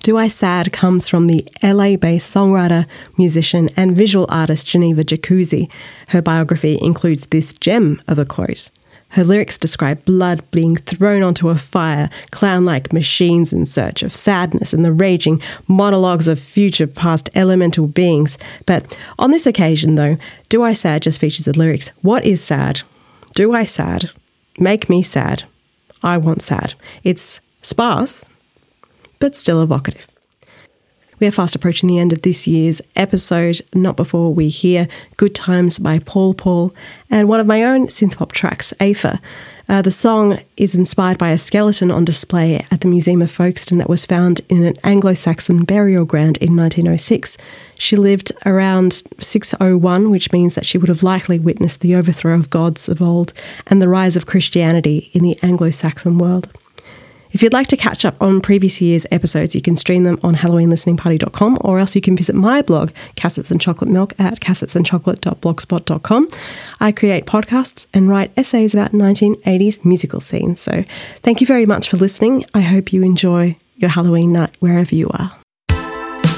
Do I Sad comes from the LA-based songwriter, musician and visual artist Geneva Jacuzzi. Her biography includes this gem of a quote. Her lyrics describe blood being thrown onto a fire, clown-like machines in search of sadness, and the raging monologues of future past elemental beings. But on this occasion, though, Do I Sad just features the lyrics, what is sad? Do I sad? Make me sad. I want sad. It's sparse, but still evocative. We are fast approaching the end of this year's episode, not before we hear Good Times by Paul Paul and one of my own synthpop tracks, Aoife. The song is inspired by a skeleton on display at the Museum of Folkestone that was found in an Anglo-Saxon burial ground in 1906. She lived around 601, which means that she would have likely witnessed the overthrow of gods of old and the rise of Christianity in the Anglo-Saxon world. If you'd like to catch up on previous year's episodes, you can stream them on HalloweenListeningParty.com, or else you can visit my blog, Cassettes and Chocolate Milk, at cassettesandchocolate.blogspot.com. I create podcasts and write essays about 1980s musical scenes. So thank you very much for listening. I hope you enjoy your Halloween night wherever you are.